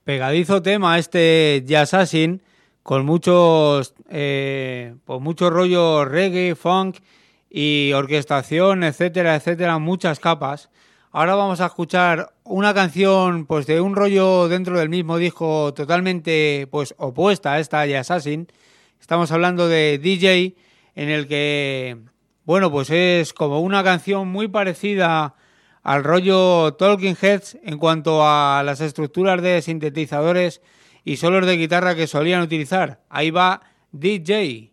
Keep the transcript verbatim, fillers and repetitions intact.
Pegadizo tema este Jazzassin, con muchos, eh, pues mucho rollo reggae, funk y orquestación, etcétera, etcétera, muchas capas. Ahora vamos a escuchar una canción pues de un rollo dentro del mismo disco totalmente pues opuesta a esta Jazzassin. Estamos hablando de D J, en el que, bueno, pues es como una canción muy parecida al rollo Talking Heads en cuanto a las estructuras de sintetizadores y solos de guitarra que solían utilizar. Ahí va D J.